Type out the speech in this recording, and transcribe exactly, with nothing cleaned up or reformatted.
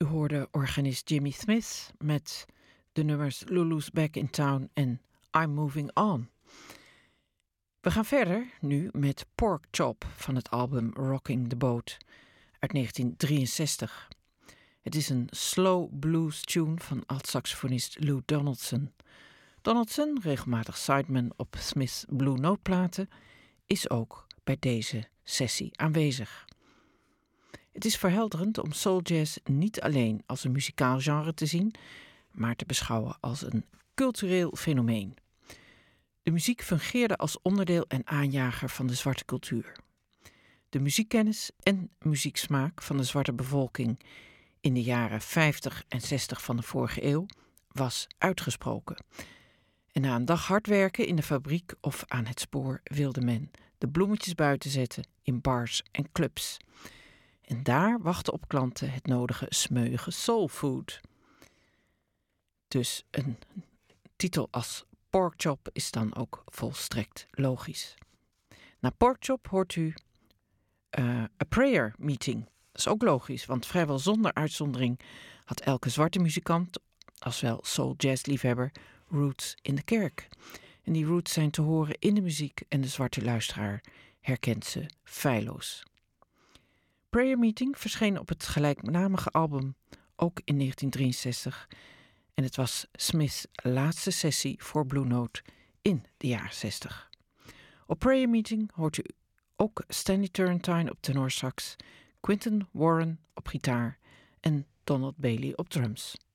hoorde organist Jimmy Smith met de nummers Lulu's Back in Town en I'm Moving On. We gaan verder nu met Pork Chop van het album Rocking the Boat uit negentien drieënzestig. Het is een slow blues tune van alt-saxofonist Lou Donaldson. Donaldson, regelmatig sideman op Smith's Blue Note platen, is ook bij deze sessie aanwezig. Het is verhelderend om soul jazz niet alleen als een muzikaal genre te zien, maar te beschouwen als een cultureel fenomeen. De muziek fungeerde als onderdeel en aanjager van de zwarte cultuur. De muziekkennis en muzieksmaak van de zwarte bevolking in de jaren vijftig en zestig van de vorige eeuw was uitgesproken. En na een dag hard werken in de fabriek of aan het spoor wilde men de bloemetjes buiten zetten in bars en clubs. En daar wachtte op klanten het nodige smeuïge soulfood. Dus een titel als Pork Chop is dan ook volstrekt logisch. Na Pork Chop hoort u uh, A Prayer Meeting. Dat is ook logisch, want vrijwel zonder uitzondering had elke zwarte muzikant, als wel soul jazz liefhebber, roots in de kerk. En die roots zijn te horen in de muziek en de zwarte luisteraar herkent ze feilloos. Prayer Meeting verscheen op het gelijknamige album ook in negentien drieënzestig en het was Smith's laatste sessie voor Blue Note in de jaren zestig. Op Prayer Meeting hoort u ook Stanley Turrentine op tenorsax, Quinton Warren op gitaar en Donald Bailey op drums.